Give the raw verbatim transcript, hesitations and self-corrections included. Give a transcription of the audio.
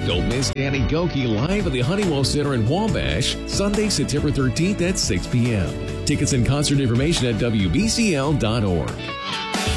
Don't miss Danny Goki live at the Honeywell Center in Wabash, Sunday, September thirteenth at six p.m. Tickets and concert information at W B C L dot org.